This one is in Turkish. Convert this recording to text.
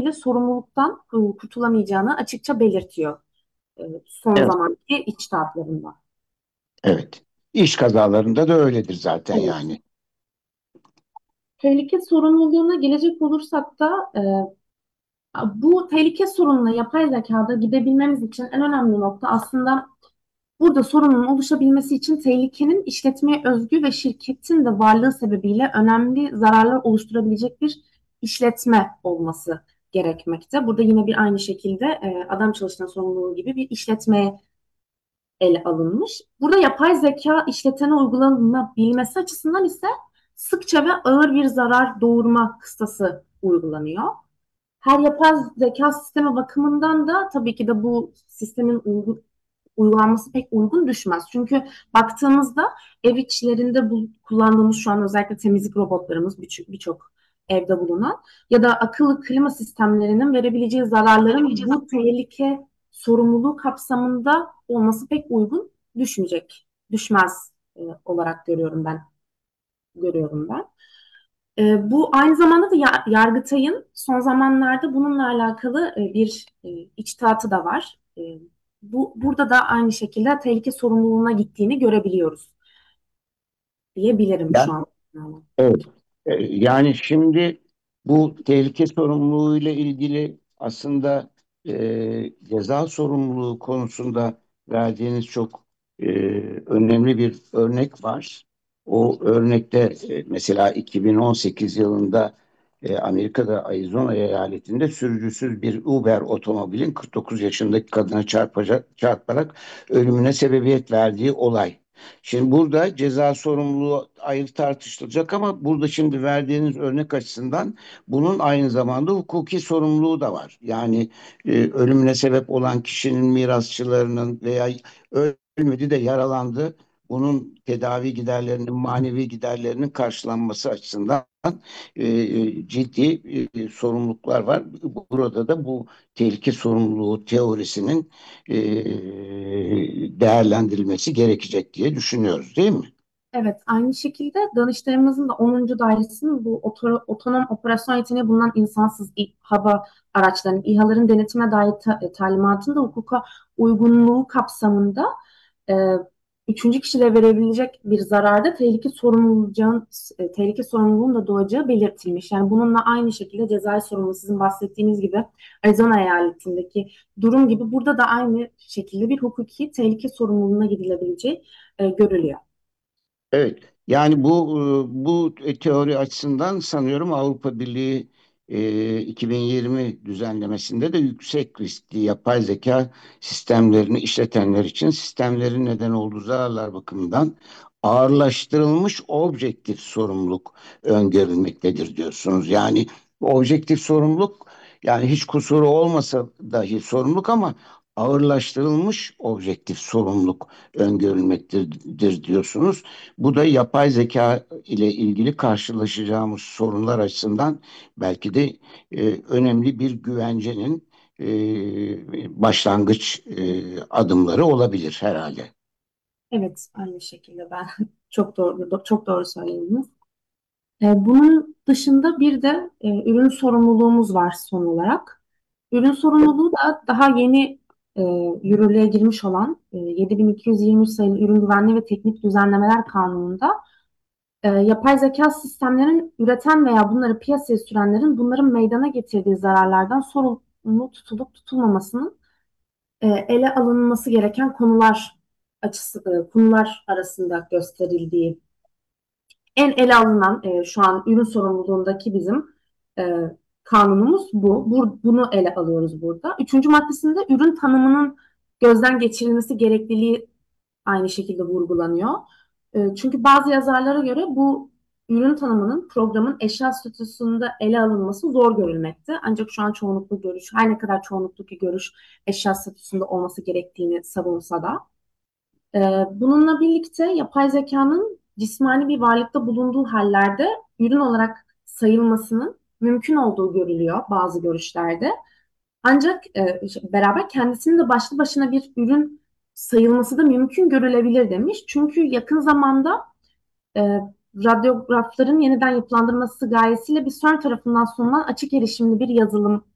şekilde sorumluluktan kurtulamayacağını açıkça belirtiyor son Evet, zamanki içtihatlarında. evet. İş kazalarında da öyledir zaten Evet. yani. Tehlike sorumluluğuna gelecek olursak da bu tehlike sorununa yapay zekada gidebilmemiz için en önemli nokta aslında burada sorunun oluşabilmesi için tehlikenin işletmeye özgü ve şirketin de varlığı sebebiyle önemli zararlar oluşturabilecek bir işletme olması gerekmekte. Burada yine bir aynı şekilde adam çalıştırma sorumluluğu gibi bir işletmeye ele alınmış. Burada yapay zeka işletene uygulanabilmesi açısından ise sıkça ve ağır bir zarar doğurma kıstası uygulanıyor. Her yapay zeka sistemi bakımından da tabii ki de bu sistemin uygulanması pek uygun düşmez. Çünkü baktığımızda ev içlerinde kullandığımız şu an özellikle temizlik robotlarımız birçok evde bulunan ya da akıllı klima sistemlerinin verebileceği zararların bu tehlike sorumluluğu kapsamında olması pek uygun düşmez olarak görüyorum ben. Bu aynı zamanda da Yargıtay'ın son zamanlarda bununla alakalı bir içtihatı da var. Burada da aynı şekilde tehlike sorumluluğuna gittiğini görebiliyoruz diyebilirim şu Yani, an. Yani. evet. Yani şimdi bu tehlike sorumluluğu ile ilgili aslında ceza sorumluluğu konusunda verdiğiniz çok e, önemli bir örnek var. O örnekte mesela 2018 yılında Amerika'da Arizona eyaletinde sürücüsüz bir Uber otomobilin 49 yaşındaki kadına çarparak ölümüne sebebiyet verdiği olay. Şimdi burada ceza sorumluluğu ayrı tartışılacak ama burada şimdi verdiğiniz örnek açısından bunun aynı zamanda hukuki sorumluluğu da var. Yani ölümüne sebep olan kişinin mirasçılarının veya ölmedi de yaralandı. Bunun tedavi giderlerinin, manevi giderlerinin karşılanması açısından ciddi sorumluluklar var. Burada da bu tehlike sorumluluğu teorisinin e, değerlendirilmesi gerekecek diye düşünüyoruz, değil mi? Evet, aynı şekilde Danıştayımızın da 10. dairesinin bu otonom operasyon yeteneği bulunan insansız hava araçlarının, İHA'ların denetime dair talimatında hukuka uygunluğu kapsamında e, üçüncü kişilere verebilecek bir zararda tehlike sorumluluğunun da doğacağı belirtilmiş. Yani bununla aynı şekilde cezai sorumluluğu sizin bahsettiğiniz gibi Arizona eyaletindeki durum gibi burada da aynı şekilde bir hukuki tehlike sorumluluğuna gidilebileceği görülüyor. Evet, yani bu teori açısından sanıyorum Avrupa Birliği 2020 düzenlemesinde de yüksek riskli yapay zeka sistemlerini işletenler için sistemlerin neden olduğu zararlar bakımından ağırlaştırılmış objektif sorumluluk öngörülmektedir diyorsunuz. Yani objektif sorumluluk yani hiç kusuru olmasa dahi sorumluluk ama ağırlaştırılmış objektif sorumluluk öngörülmektedir diyorsunuz. Bu da yapay zeka ile ilgili karşılaşacağımız sorunlar açısından belki de önemli bir güvencenin başlangıç adımları olabilir herhalde. Evet, aynı şekilde ben çok doğru söylediniz. Bunun dışında bir de ürün sorumluluğumuz var son olarak. Ürün sorumluluğu da daha yeni e, yürürlüğe girmiş olan 7223 sayılı Ürün Güvenliği ve Teknik Düzenlemeler Kanunu'nda yapay zeka sistemlerin üreten veya bunları piyasaya sürenlerin bunların meydana getirdiği zararlardan sorumlu tutulup tutulmamasının ele alınması gereken konular arasında gösterildiği en ele alınan şu an ürün sorumluluğundaki bizim e, kanunumuz bu. Bunu ele alıyoruz burada. Üçüncü maddesinde ürün tanımının gözden geçirilmesi gerekliliği aynı şekilde vurgulanıyor. Çünkü bazı yazarlara göre bu ürün tanımının programın eşya statüsünde ele alınması zor görülmekte. Ancak şu an çoğunluklu görüş, her ne kadar çoğunluktaki görüş eşya statüsünde olması gerektiğini savunsa da bununla birlikte yapay zekanın cismani bir varlıkta bulunduğu hallerde ürün olarak sayılmasının mümkün olduğu görülüyor bazı görüşlerde. Ancak beraber kendisinin de başlı başına bir ürün sayılması da mümkün görülebilir demiş. Çünkü yakın zamanda e, radyografların yeniden yapılandırması gayesiyle bir CERN tarafından sunulan açık erişimli bir yazılım